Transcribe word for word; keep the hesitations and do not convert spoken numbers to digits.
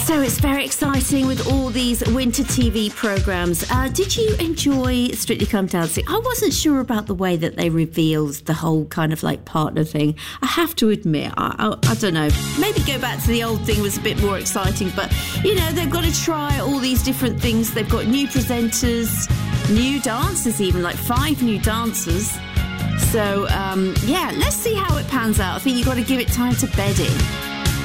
So it's very exciting with all these winter T V programmes. Uh, did you enjoy Strictly Come Dancing? I wasn't sure about the way that they revealed the whole kind of like partner thing. I have to admit, I, I, I don't know, maybe go back to the old thing was a bit more exciting, but you know, they've got to try all these different things. They've got new presenters, new dancers, even like five new dancers. So um, yeah, let's see how it pans out. I think you've got to give it time to bed in.